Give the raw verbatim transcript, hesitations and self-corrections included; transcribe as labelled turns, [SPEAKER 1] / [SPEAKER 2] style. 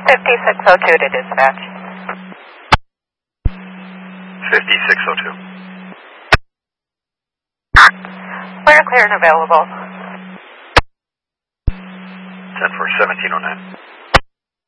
[SPEAKER 1] fifty-six oh two to dispatch.
[SPEAKER 2] fifty-six oh two.
[SPEAKER 1] Clear, clear and available.
[SPEAKER 2] ten for seventeen oh nine.